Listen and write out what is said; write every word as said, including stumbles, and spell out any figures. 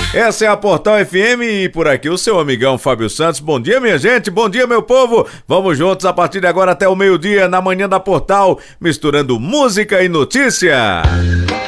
Essa é a Portal F M e por aqui o seu amigão Fábio Santos. Bom dia, minha gente, bom dia, meu povo. Vamos juntos a partir de agora até o meio-dia na manhã da Portal, misturando música e notícia.